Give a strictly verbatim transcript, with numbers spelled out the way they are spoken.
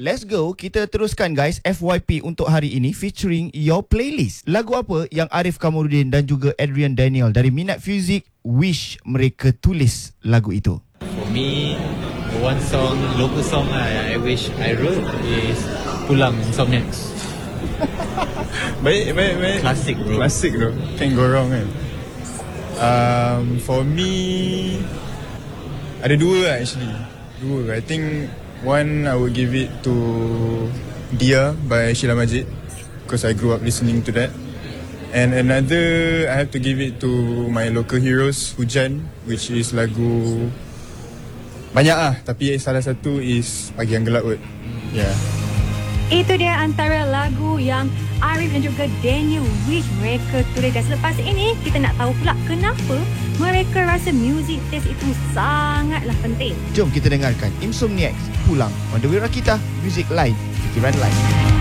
let's go. Kita teruskan guys F Y P untuk hari ini featuring Your Playlist. Lagu apa yang Arif Kamarudin dan juga Adrian Daniel dari Minat Fuzik wish mereka tulis lagu itu? For me, one song, local song I, I wish I wrote is Pulang Insomniacs. Baik, baik, baik. Classic bro. Classic tu. Can't go wrong kan. Um, for me, ada dua lah actually. Dua. I think one I would give it to Dia by Sheila Majid, because I grew up listening to that. And another I have to give it to my local heroes, Hujan, which is lagu banyak ah, tapi salah satu is Pagi Yang Gelap kot. Yeah. Itu dia antara lagu yang Arif dan juga Daniel wish mereka tulis. Dan selepas ini kita nak tahu pula kenapa mereka rasa music taste itu sangatlah penting. Jom kita dengarkan Insomniacs Pulang on The Way Rakita, Music Lain, Fikiran Lain.